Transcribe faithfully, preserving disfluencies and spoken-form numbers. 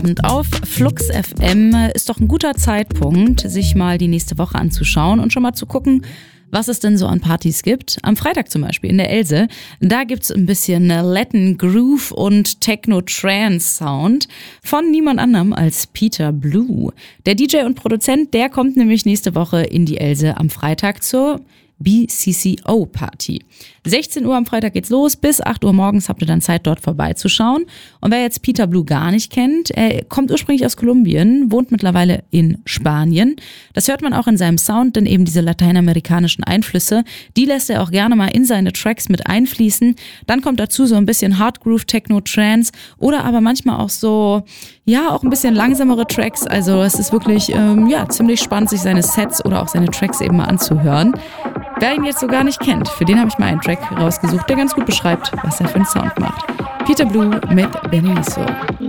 Und auf Flux F M ist doch ein guter Zeitpunkt, sich mal die nächste Woche anzuschauen und schon mal zu gucken, was es denn so an Partys gibt. Am Freitag zum Beispiel in der Else, da gibt's ein bisschen Latin Groove und Techno-Trance-Sound von niemand anderem als Peter Blue. Der D J und Produzent, der kommt nämlich nächste Woche in die Else am Freitag zur B C C O-Party. sechzehn Uhr am Freitag geht's los, bis acht Uhr morgens habt ihr dann Zeit, dort vorbeizuschauen. Und wer jetzt Peter Blue gar nicht kennt, er kommt ursprünglich aus Kolumbien, wohnt mittlerweile in Spanien. Das hört man auch in seinem Sound, denn eben diese lateinamerikanischen Einflüsse, die lässt er auch gerne mal in seine Tracks mit einfließen. Dann kommt dazu so ein bisschen Hard Groove, Techno, Trance oder aber manchmal auch so, ja, auch ein bisschen langsamere Tracks. Also es ist wirklich, ähm, ja, ziemlich spannend, sich seine Sets oder auch seine Tracks eben mal anzuhören. Wer ihn jetzt so gar nicht kennt, für den habe ich mal einen Track rausgesucht, der ganz gut beschreibt, was er für einen Sound macht. Peter Blue mit Benny So.